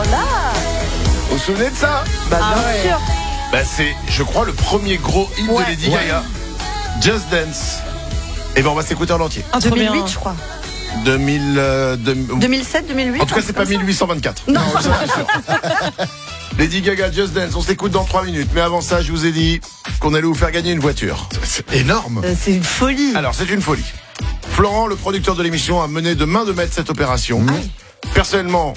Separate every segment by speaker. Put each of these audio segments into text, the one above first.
Speaker 1: là.
Speaker 2: Vous vous souvenez de ça?
Speaker 1: Bien sûr.
Speaker 2: Bah c'est, je crois, le premier gros hit de Lady Gaga. Just Dance. Et ben on va s'écouter en entier.
Speaker 1: En 2008, je crois. 2007, 2008.
Speaker 2: En tout cas, c'est pas 1824.
Speaker 1: Non,
Speaker 2: ça, c'est sûr. Lady Gaga, Just Dance, on s'écoute dans 3 minutes. Mais avant ça, je vous ai dit qu'on allait vous faire gagner une voiture.
Speaker 3: C'est énorme.
Speaker 1: c'est une folie.
Speaker 2: Alors, c'est une folie. Florent, le producteur de l'émission, a mené de main de maître cette opération. Personnellement,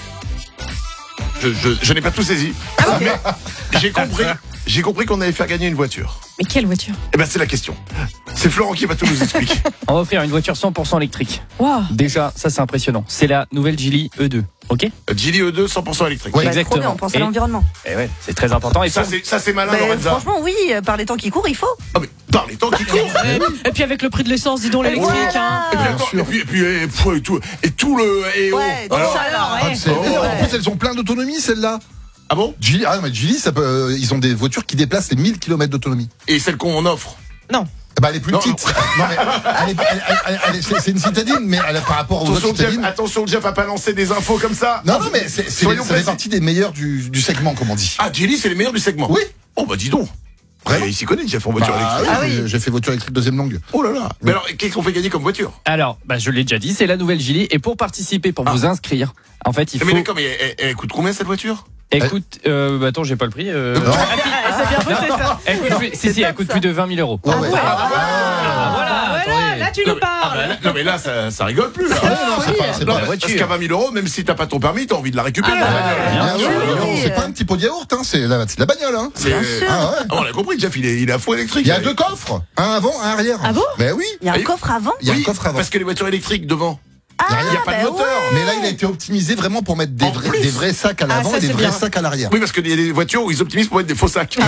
Speaker 2: je n'ai pas tout saisi. Mais j'ai compris qu'on allait faire gagner une voiture.
Speaker 4: Mais quelle voiture?
Speaker 2: Eh ben, c'est la question. C'est Florent qui va tout nous expliquer.
Speaker 5: On va offrir une voiture 100% électrique.
Speaker 4: Wow.
Speaker 5: Déjà, ça c'est impressionnant. C'est la nouvelle Geely E2. Ok?
Speaker 2: Geely E2, 100% électrique.
Speaker 5: Ouais,
Speaker 1: Bah, trop
Speaker 5: exactement.
Speaker 1: bien, on pense à
Speaker 5: Et-
Speaker 1: l'environnement.
Speaker 5: Et ouais, c'est très important. Et
Speaker 2: Ça,
Speaker 5: pour-
Speaker 2: c'est malin,
Speaker 1: Bah,
Speaker 2: Lorenza.
Speaker 1: franchement, oui, par les temps qui courent, il faut.
Speaker 2: Ah, mais par les temps qui courent.
Speaker 4: Et puis avec le prix de l'essence, dis donc l'électrique.
Speaker 1: Voilà.
Speaker 4: Hein.
Speaker 2: Et puis, attends, et tout le. Et oh.
Speaker 1: Ouais,
Speaker 2: Alors-
Speaker 1: tout ça, alors,
Speaker 3: Ah,
Speaker 1: ouais.
Speaker 3: c'est énorme. En plus, elles ont plein d'autonomie, celles-là.
Speaker 2: Ah bon?
Speaker 3: Geely, mais Geely, ils ont des voitures qui déplacent les 1000 km d'autonomie.
Speaker 2: Et celle qu'on offre?
Speaker 4: Non.
Speaker 3: Bah, elle est plus
Speaker 2: Non,
Speaker 3: petite. Non, mais c'est une citadine, mais par rapport aux autres
Speaker 2: Attention, Jeff,
Speaker 3: citadines.
Speaker 2: attention, Jeff, à pas lancer des infos comme ça.
Speaker 3: Non, mais ça
Speaker 2: Soyons
Speaker 3: fait
Speaker 2: précis.
Speaker 3: partie des meilleurs du segment, comme on dit.
Speaker 2: Ah, Geely, c'est les meilleurs du segment.
Speaker 3: Oui.
Speaker 2: Oh, bah dis donc.
Speaker 3: Vraiment
Speaker 2: Il s'y connaît, Jeff, en voiture
Speaker 3: Bah,
Speaker 2: électrique.
Speaker 3: oui,
Speaker 1: Ah oui.
Speaker 3: j'ai fait voiture électrique deuxième langue.
Speaker 2: Oh là là. Mais alors, qu'est-ce qu'on fait gagner comme voiture?
Speaker 5: Alors, je l'ai déjà dit, c'est la nouvelle Geely. Et pour participer, pour vous inscrire, en fait, il faut.
Speaker 2: Mais d'accord, mais elle coûte combien cette voiture?
Speaker 5: Écoute, attends, j'ai pas le prix.
Speaker 3: Non.
Speaker 4: C'est bien bossé ça.
Speaker 5: Elle coûte plus, si, elle coûte plus de 20 000 euros.
Speaker 3: Ouais, ouais.
Speaker 5: Ah, voilà,
Speaker 4: Voilà, là tu nous parles.
Speaker 2: Non, mais là, ça rigole plus. Là.
Speaker 3: Ah, non, c'est
Speaker 2: Non,
Speaker 3: pas la
Speaker 2: mais
Speaker 3: voiture.
Speaker 2: parce qu'à 20 000 euros, même si t'as pas ton permis, t'as envie de la récupérer. la bagnole.
Speaker 3: Bien sûr,
Speaker 1: oui.
Speaker 3: c'est pas un petit pot de yaourt, hein, c'est de la bagnole. Hein.
Speaker 2: C'est-
Speaker 1: Bien sûr.
Speaker 3: Ah ouais.
Speaker 2: Ah, on a compris, Jeff, il est à fond électrique.
Speaker 3: Il y a 2 coffres, un avant, un arrière.
Speaker 4: Ah bon?
Speaker 3: Mais oui,
Speaker 1: Il y a un
Speaker 2: Oui.
Speaker 1: coffre avant.
Speaker 3: il y a
Speaker 2: Oui,
Speaker 3: un coffre avant.
Speaker 2: Parce que les voitures électriques devant,
Speaker 1: Ah,
Speaker 2: il n'y a pas de
Speaker 1: bah
Speaker 2: moteur.
Speaker 1: ouais.
Speaker 3: Mais là, il a été optimisé vraiment pour mettre
Speaker 2: En plus.
Speaker 3: des vrais sacs à l'avant
Speaker 4: ça,
Speaker 3: et des
Speaker 4: c'est
Speaker 3: vrais
Speaker 4: bien.
Speaker 3: sacs à l'arrière.
Speaker 2: Oui, parce qu'il y a des voitures où ils optimisent pour mettre des faux sacs.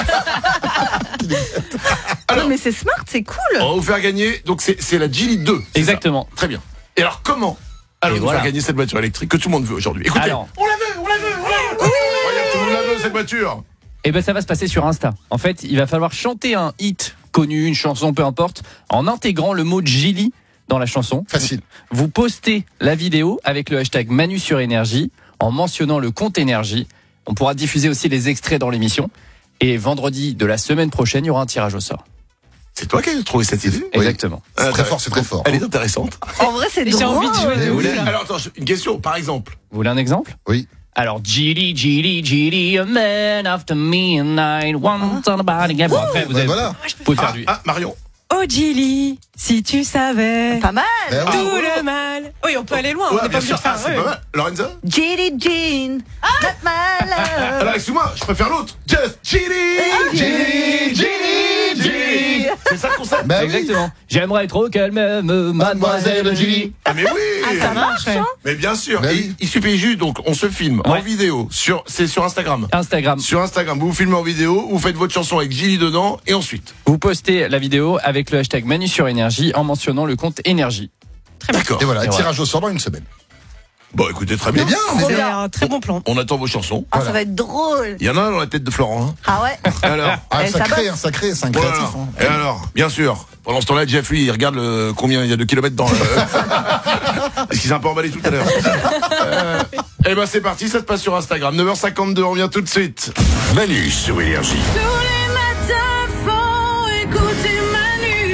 Speaker 2: Alors,
Speaker 1: Non, mais c'est smart, c'est cool.
Speaker 2: on va vous faire gagner. Donc, c'est la Geely 2. c'est
Speaker 5: Exactement.
Speaker 2: ça Très bien. Et alors, comment allons-nous
Speaker 5: voilà.
Speaker 2: faire gagner cette voiture électrique que tout le monde veut aujourd'hui? Écoutez,
Speaker 5: Alors.
Speaker 2: on la veut. Regarde, tout le monde la veut, cette voiture.
Speaker 5: Et ça va se passer sur Insta. En fait, il va falloir chanter un hit connu, une chanson, peu importe, en intégrant le mot Geely dans la chanson.
Speaker 3: Facile.
Speaker 5: Vous postez la vidéo avec le hashtag Manu sur énergie en mentionnant le compte énergie. On pourra diffuser aussi les extraits dans l'émission. Et vendredi de la semaine prochaine, il y aura un tirage au sort.
Speaker 2: C'est toi qui as trouvé cette idée?
Speaker 5: Exactement.
Speaker 3: C'est très fort, c'est très fort.
Speaker 2: Elle est intéressante.
Speaker 1: En vrai, c'est
Speaker 4: J'ai
Speaker 1: drôle.
Speaker 4: envie de jouer de
Speaker 3: Mais
Speaker 4: ouf,
Speaker 3: oui.
Speaker 4: là.
Speaker 2: Alors, attends, une question, par exemple.
Speaker 5: Vous voulez un exemple?
Speaker 3: Oui.
Speaker 5: Alors, Geely, Geely, Geely, a man after midnight, once on a body game. Bon, après, vous
Speaker 3: Voilà.
Speaker 5: pouvez faire du...
Speaker 2: Marion.
Speaker 4: Oh Geely, si tu savais
Speaker 1: Pas mal.
Speaker 3: Ben oui.
Speaker 4: tout le mal. Oui, on peut aller loin, on
Speaker 2: Ouais,
Speaker 4: n'est
Speaker 2: bien
Speaker 4: pas
Speaker 2: sûr.
Speaker 4: sûr ça.
Speaker 2: C'est pas mal. Lorenza?
Speaker 1: Jelly Jean, not my love.
Speaker 2: Alors, excuse-moi, je préfère l'autre. Just Geely. C'est ça le concept?
Speaker 3: Ben oui.
Speaker 5: Exactement. J'aimerais trop qu'elle m'aime, mademoiselle Geely.
Speaker 2: Ah, mais oui.
Speaker 1: Ça marche, hein.
Speaker 2: Mais bien sûr.
Speaker 3: Ben
Speaker 2: Et
Speaker 3: oui.
Speaker 2: il suffit juste, donc, on se filme en
Speaker 5: Ouais.
Speaker 2: vidéo. C'est sur Instagram.
Speaker 5: Instagram.
Speaker 2: Sur Instagram, vous vous filmez en vidéo, vous faites votre chanson avec Geely dedans, et ensuite.
Speaker 5: Vous postez la vidéo avec le hashtag Manu sur énergie en mentionnant le compte énergie.
Speaker 2: D'accord.
Speaker 3: Et voilà,
Speaker 5: Et voilà.
Speaker 3: tirage au sort dans une semaine.
Speaker 2: Bon, écoutez, très bien.
Speaker 3: Mais bien, mais
Speaker 4: C'est
Speaker 3: bien.
Speaker 4: un très bon plan.
Speaker 2: On attend vos chansons.
Speaker 1: Ah, ça va être drôle.
Speaker 2: Il y en a un dans la tête de Florent. Hein.
Speaker 1: Ah ouais.
Speaker 2: Alors.
Speaker 3: Ah,
Speaker 1: Et ça
Speaker 3: sacré,
Speaker 1: bosse.
Speaker 3: un sacré, c'est un
Speaker 2: Voilà.
Speaker 3: créatif. Hein.
Speaker 2: Et alors, bien sûr, pendant ce temps-là, Jeff, lui, il regarde combien il y a de kilomètres dans le... Parce qu'il s'est un peu emballé tout à l'heure. Eh ben, c'est parti, ça se passe sur Instagram. 9h52, on revient tout de suite.
Speaker 6: Manu sur Énergie.
Speaker 7: Tous les matins, faut écouter Manu.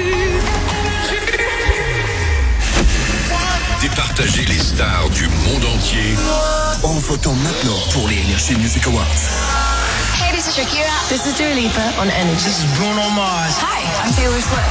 Speaker 6: Départager les stars du monde entier en votant maintenant pour les Energy Music Awards.
Speaker 7: Hey, this is Shakira. This is Dua Lipa on Energy. This is Bruno Mars. Hi, I'm Taylor Swift.